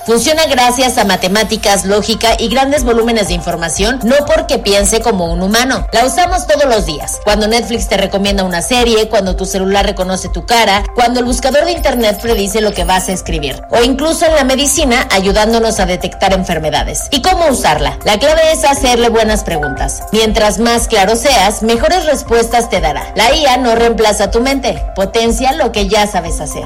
Funciona gracias a matemáticas, lógica y grandes volúmenes de información, no porque piense como un humano. La usamos todos los días. Cuando Netflix te recomienda una serie, cuando tu celular reconoce tu cara, cuando el buscador de internet predice lo que vas a escribir, o incluso en la medicina ayudándonos a detectar enfermedades. ¿Y cómo usarla? La clave es hacerle buenas preguntas. Mientras más claro seas, mejores respuestas te dará. La IA no reemplaza tu mente, potencia lo que ya sabes hacer.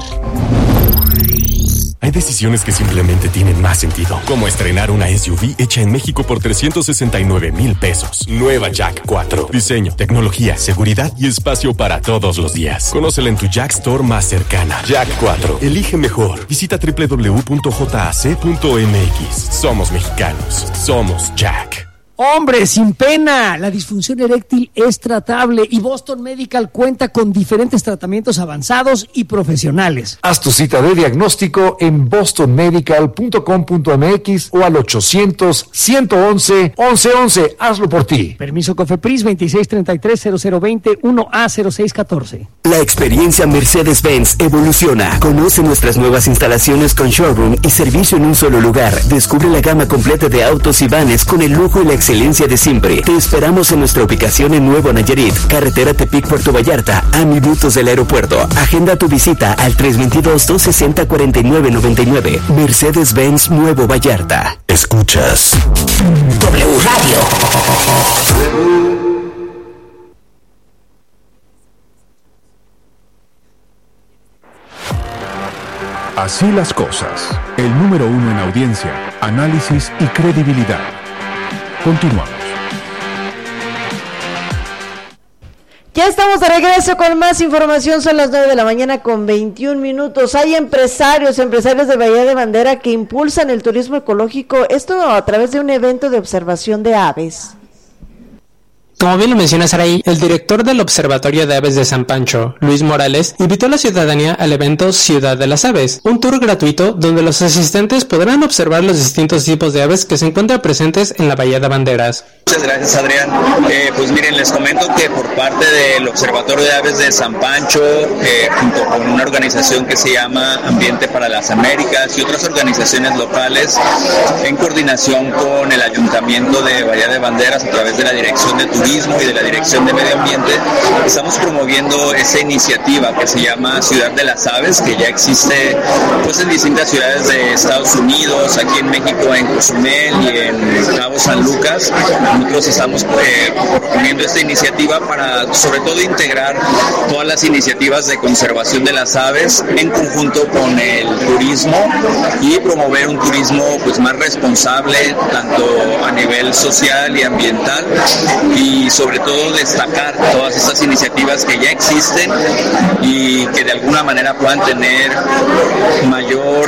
Hay decisiones que simplemente tienen más sentido, como estrenar una SUV hecha en México por 369,000 pesos. Nueva Jack 4. Diseño, tecnología, seguridad y espacio para todos los días. Conócela en tu Jack Store más cercana. Jack 4. Elige mejor. Visita www.jac.mx. Somos mexicanos. Somos Jack. ¡Hombre, sin pena! La disfunción eréctil es tratable y Boston Medical cuenta con diferentes tratamientos avanzados y profesionales. Haz tu cita de diagnóstico en bostonmedical.com.mx o al 800-111-1111. Hazlo por ti. Permiso COFEPRIS 2633-0020 1A0614. La experiencia Mercedes-Benz evoluciona. Conoce nuestras nuevas instalaciones con showroom y servicio en un solo lugar. Descubre la gama completa de autos y vanes con el lujo y la excelencia de siempre. Te esperamos en nuestra ubicación en Nuevo Nayarit, carretera Tepic-Puerto Vallarta, a minutos del aeropuerto. Agenda tu visita al 322-260-4999. Mercedes-Benz Nuevo Vallarta. Escuchas W Radio. Así las cosas. El número 1 en audiencia, análisis y credibilidad. Continuamos. Ya estamos de regreso con más información. Son las 9 de la mañana con 21 minutos. Hay empresarios de Bahía de Bandera que impulsan el turismo ecológico. Esto a través de un evento de observación de aves. Como bien lo menciona Saraí, el director del Observatorio de Aves de San Pancho, Luis Morales, invitó a la ciudadanía al evento Ciudad de las Aves, un tour gratuito donde los asistentes podrán observar los distintos tipos de aves que se encuentran presentes en la Bahía de Banderas. Muchas gracias, Adrián. Pues miren, les comento que por parte del Observatorio de Aves de San Pancho, junto con una organización que se llama Ambiente para las Américas y otras organizaciones locales, en coordinación con el Ayuntamiento de Bahía de Banderas a través de la Dirección de Turismo y de la Dirección de Medio Ambiente, estamos promoviendo esa iniciativa que se llama Ciudad de las Aves, que ya existe pues en distintas ciudades de Estados Unidos, aquí en México en Cozumel y en Cabo San Lucas. Nosotros estamos proponiendo esta iniciativa para sobre todo integrar todas las iniciativas de conservación de las aves en conjunto con el turismo y promover un turismo pues más responsable tanto a nivel social y ambiental, y sobre todo destacar todas estas iniciativas que ya existen y que de alguna manera puedan tener mayor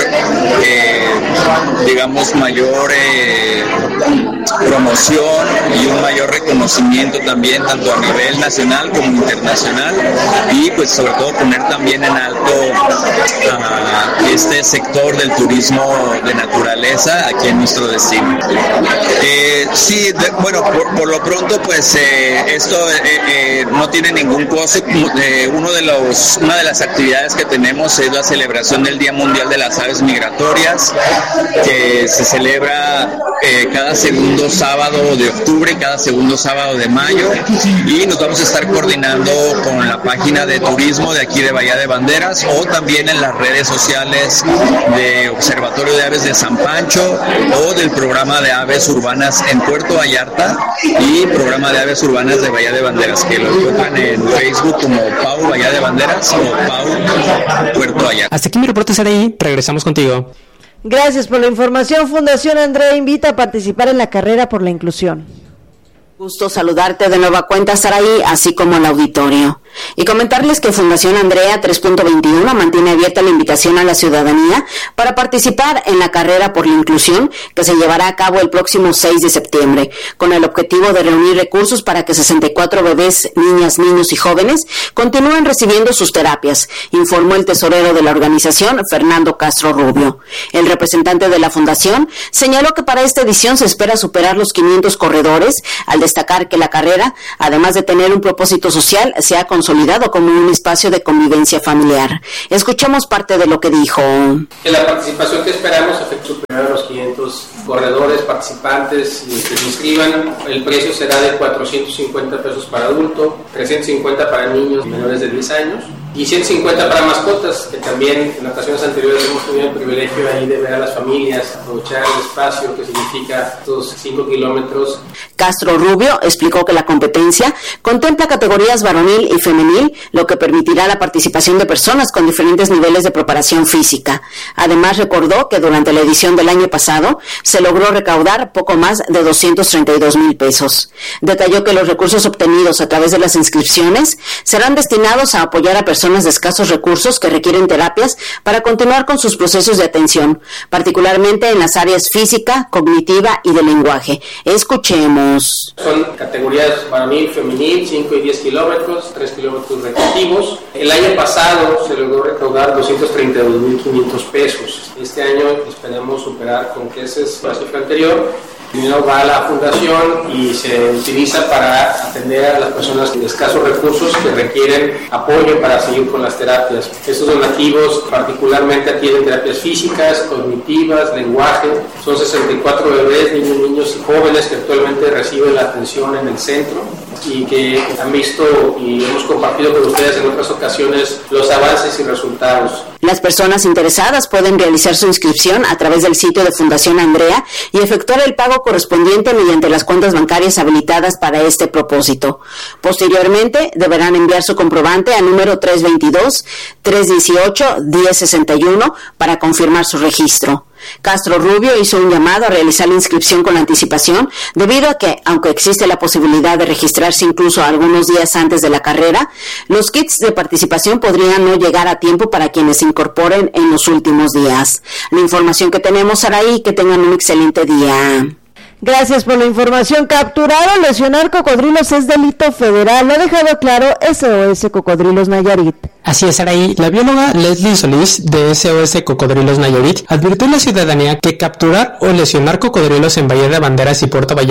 promoción y un mayor reconocimiento también tanto a nivel nacional como internacional, y pues sobre todo poner también en alto a este sector del turismo de naturaleza aquí en nuestro destino. Por lo pronto pues esto no tiene ningún costo. Una de las actividades que tenemos es la celebración del Día Mundial de las Aves Migratorias, que se celebra cada segundo sábado de octubre, cada segundo sábado de mayo, y nos vamos a estar coordinando con la página de turismo de aquí de Bahía de Banderas o también en las redes sociales de Observatorio de Aves de San Pancho o del programa de aves urbanas en Puerto Vallarta y programa de aves urbanas de Bahía de Banderas, que lo encuentran en Facebook como Pau Bahía de Banderas o Pau Puerto Vallarta. Hasta aquí mi reporte, Saraí. Regresamos contigo. Gracias por la información. Fundación Andrea invita a participar en la carrera por la inclusión. Gusto saludarte de nueva cuenta, Saraí, así como el auditorio. Y comentarles que Fundación Andrea 3.21 mantiene abierta la invitación a la ciudadanía para participar en la carrera por la inclusión que se llevará a cabo el próximo 6 de septiembre, con el objetivo de reunir recursos para que 64 bebés, niñas, niños y jóvenes continúen recibiendo sus terapias, informó el tesorero de la organización, Fernando Castro Rubio. El representante de la Fundación señaló que para esta edición se espera superar los 500 corredores, al destacar que la carrera, además de tener un propósito social, se ha consolidado como un espacio de convivencia familiar. Escuchamos parte de lo que dijo. La participación que esperamos afecta superior a los corredores participantes que se inscriban. El precio será de 450 pesos para adulto, 350 para niños menores de 10 años y 150 para mascotas, que también en ocasiones anteriores hemos tenido el privilegio ahí de ver a las familias aprovechar el espacio que significa estos 5 kilómetros. Castro Rubio explicó que la competencia contempla categorías varonil y femenil, lo que permitirá la participación de personas con diferentes niveles de preparación física. Además, recordó que durante la edición del año pasado se logró recaudar poco más de 232,000 pesos. Detalló que los recursos obtenidos a través de las inscripciones serán destinados a apoyar a personas de escasos recursos que requieren terapias para continuar con sus procesos de atención, particularmente en las áreas física, cognitiva y de lenguaje. Escuchemos. Son categorías varonil, femenil, 5 y 10 kilómetros, 3 kilómetros recreativos. El año pasado se logró recaudar 232,500 pesos. Este año esperemos superar con creces la cifra anterior. El dinero va a la fundación y se utiliza para atender a las personas de escasos recursos que requieren apoyo para seguir con las terapias. Estos donativos particularmente atienden terapias físicas, cognitivas, lenguaje. Son 64 bebés, niños y jóvenes que actualmente reciben la atención en el centro y que han visto y hemos compartido con ustedes en otras ocasiones los avances y resultados. Las personas interesadas pueden realizar su inscripción a través del sitio de Fundación Andrea y efectuar el pago correspondiente mediante las cuentas bancarias habilitadas para este propósito. Posteriormente, deberán enviar su comprobante al número 322-318-1061 para confirmar su registro. Castro Rubio hizo un llamado a realizar la inscripción con anticipación, debido a que, aunque existe la posibilidad de registrarse incluso algunos días antes de la carrera, los kits de participación podrían no llegar a tiempo para quienes se incorporen en los últimos días. La información que tenemos, Saraí, que tengan un excelente día. Gracias por la información. Capturar o lesionar cocodrilos es delito federal. Lo ha dejado claro SOS Cocodrilos Nayarit. Así es, Araí. La bióloga Leslie Solís de SOS Cocodrilos Nayarit advirtió a la ciudadanía que capturar o lesionar cocodrilos en Bahía de Banderas y Puerto Vallarta